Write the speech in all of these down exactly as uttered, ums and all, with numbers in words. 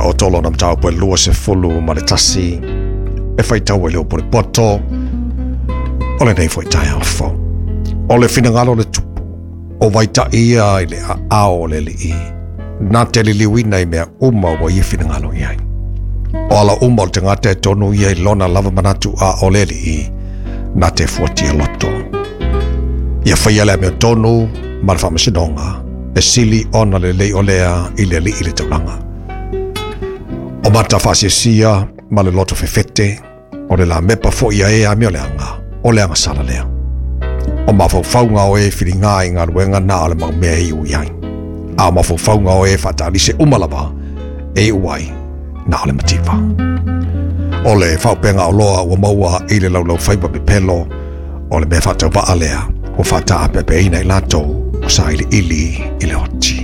ta otolo na mtau po lua se fulu ma le tasi e fai tau e leo po le poto o le nei foi tai alfo o le finangalo le tupu o vai ta ia i le ao le li i na te li liwina i mea uma wa i finangalo iai o ala uma o te ngata e tonu ia i lona lava manatu a o le li i na te fuatia loto ia fai ala mea tonu ma le whamasinonga e sili ona le lei o lea i le li i le taulanga o mata whasiesia ma le loto fefete o le la mepa fo ia e a mea leanga o leanga sala lea o mawhauwhaunga o e whiringa i ngā ruenga na ale mau mea i uiai a mawhauwhaunga o e whatalise umalava e uai na ale mativa o le whaupenga o loa ua maua i le laulau whaipa pepelo o le mea whatau wa alea o whata pepe ina i latou o sa ili ili i le hoti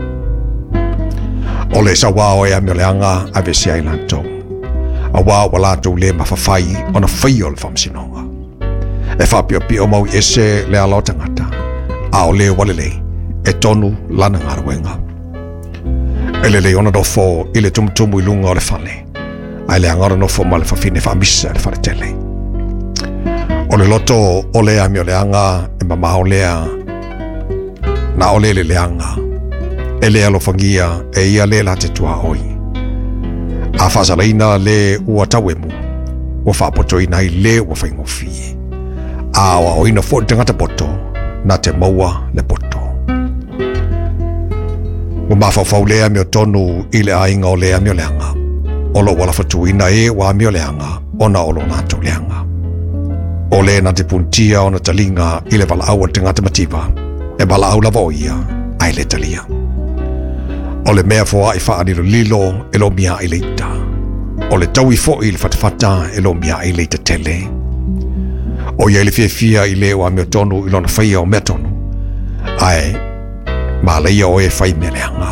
o le sa wā o e amio leanga a vesi ai latou a wā o latou le mawhawhai o na whai o le whamsinonga e whapio pio mau i ese le alo tangata a o le walelei e tonu lana ngā ruenga e le le ona dofo i le tumutumu i lunga o le whale ai le angara nofo ma le whawhine whamisa le whare tele o le loto o le amio leanga e mamao lea na o le le leanga e le alofangia e ia le la te tua oi a whasalaina le ua tauemu ua whapotoina i le ua whaingofi a wa oina fo te ngata poto na te maua le poto ua mawhawhau lea mio tonu i le ainga o lea mio leanga o lo wala fatuina e wa mio leanga o na olo nato leanga o le na te puntia o na talinga i le wala aua te ngata mativa e wala au lava o ia ai le talia o le mea foa i wha anilo lilo e lo mia i leita o le tau i fo i le fatafata e lo mia i leita tele o ia i le fia fia i le o amio tonu i lona whaia o mea tonu ai ma leia o e whai mea leanga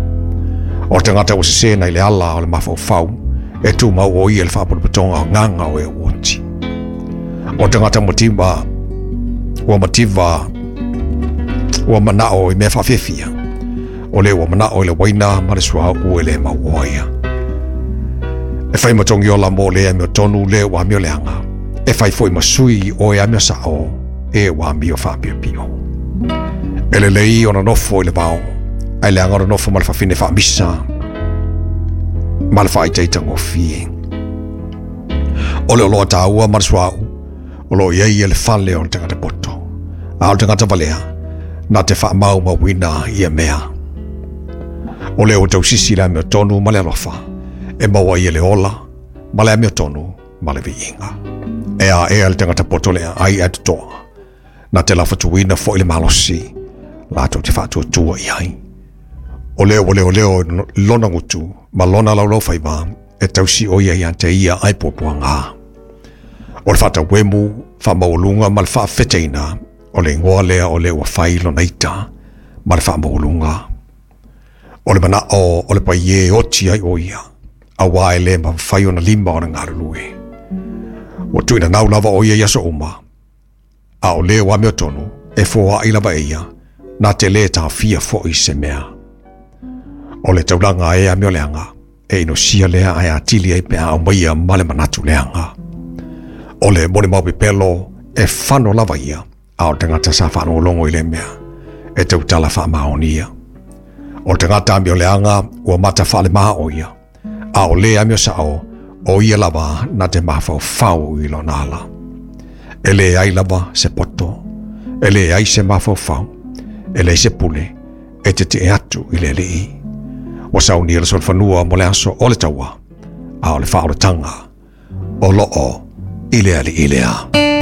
o te ngata o se sena i le ala o le mawhau fau e tu mau o ia le whapuru patonga o nganga o e uoti o te ngata motima ua mativa ua manao i mea whawhewhia o le ua manao i le waina ma le sua ue le mauoia e whai matongi o la mo le amio tonu le ua amio leanga e whai foi masui o e amio sao e ua amio whapio pio e le lei o na nofo i le vao ai le angara nofo ma le whawhine whamisa ma le whaitaita ngofie o le oloa tāua ma le sua o lo iei e le whale o le tangata poto a o le tangata valea na te whaamau ma wina i a mea o le o tau sisi le amio tonu ma le alofa e maua i le ola ma le amio tonu ma le viinga e a e le tangata poto le ai atu toa na te lawhatuina fo i le malosi la tau te whaatua tua i ai o leo o leo leo lona ngutu ma lona lau lau whaiva e tau si o ia i ante ia ai popua ngā o le whata wemu whamaulunga ma le whaafeteina o le ngoa lea o le ua whai lona ita ma le whamaulunga o le mana o o le pai e oti ai o ia a wae le ma whai o na lima o na ngarulue o tuina nau lava o ia yaso uma a o le wa meo tonu e fua i lava eia na te le ta fia fo i se mea o le taulanga e a meo leanga e ino sia lea ai atili e pea au maia ma le manatu leanga o le mone mau pelo e whano lava ia a o tangata sa whano longo i le mea e tau tala wha maonia o tangata a meo leanga ua mata whale maha o ia a o le a meo sao o ia lava na te mawhau whau i lo nala e le ai lava se poto e le ai se mawhau whau e le se pule e te te atu i le lii o sau ni le sol whanua mo le aso o le taua a o le whao le tanga o lo o i le ali i le a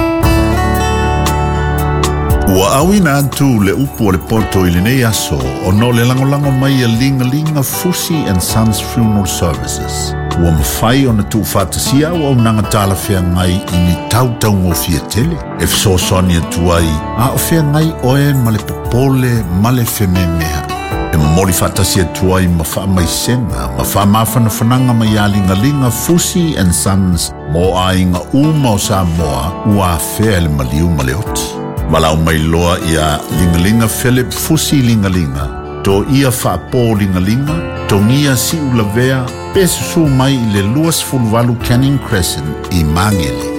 ua awina atu le upu o le poto i le nei aso o no le langolango mai a linga linga Fusi and Sons Funeral Services ua mawhai o na tu whatasia o au nanga tala whea ngai i ni tau tau ngō fia tele e fsosoni atu ai a o whea ngai oe ma le popole ma le wheme mea e mamoli whatasia atu ai ma wha mai senga ma wha mawhana whananga mai a linga linga Fusi and Sons mo a inga uma o sa moa ua whea le maliu ma le oti Malau mai loa ia lingalinga Philip Fusi lingalinga To ia whaapōlingalinga, tongia si ulavea, pesu su mai i le luas fulvalu Canning Crescent i Mangele.